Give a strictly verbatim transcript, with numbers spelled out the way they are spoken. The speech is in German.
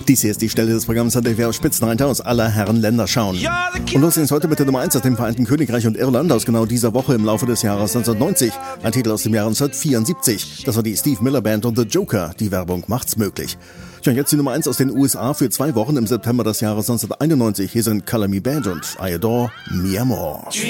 Dies hier ist die Stelle des Programms, an der wir auf Spitzenreiter aus aller Herren Länder schauen. Und los geht's heute mit der Nummer eins aus dem Vereinigten Königreich und Irland aus genau dieser Woche im Laufe des Jahres neunzehnhundertneunzig. Ein Titel aus dem Jahr neunzehnhundertvierundsiebzig. Das war die Steve Miller Band und The Joker. Die Werbung macht's möglich. Tja, jetzt die Nummer eins aus den U S A für zwei Wochen im September des Jahres neunzehnhunderteinundneunzig. Hier sind Color Me Bad und I Adore Me More.